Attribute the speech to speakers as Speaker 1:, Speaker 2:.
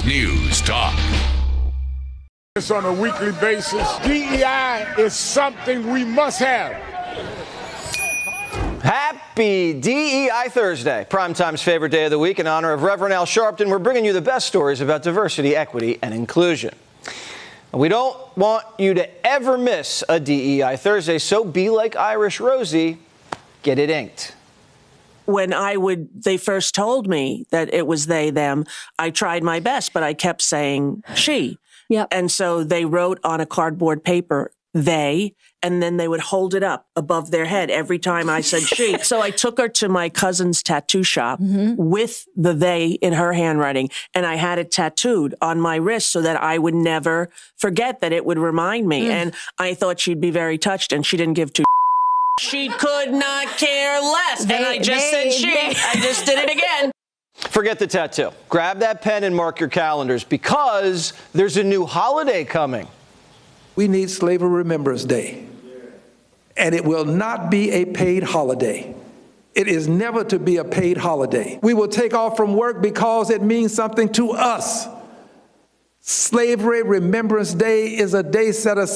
Speaker 1: News Talk.
Speaker 2: On a weekly basis. DEI is something we must have.
Speaker 3: Happy DEI Thursday, Primetime's favorite day of the week. In honor of Reverend Al Sharpton, we're bringing you the best stories about diversity, equity, and inclusion. We don't want you to ever miss a DEI Thursday, so be like Irish Rosie, get it inked.
Speaker 4: When they first told me that it was they, them, I tried my best, but I kept saying she.
Speaker 5: Yep.
Speaker 4: And so they wrote on a cardboard paper, they, and then they would hold it up above their head every time I said she. So I took her to my cousin's tattoo shop with the they in her handwriting, and I had it tattooed on my wrist so that I would never forget, that it would remind me. And I thought she'd be very touched, and she didn't give two. She could not care less. And I just said she. I just did it again.
Speaker 3: Forget the tattoo. Grab that pen and mark your calendars, because there's a new holiday coming.
Speaker 6: We need Slavery Remembrance Day, and it will not be a paid holiday. It is never to be a paid holiday. We will take off from work because it means something to us. Slavery Remembrance Day is a day set aside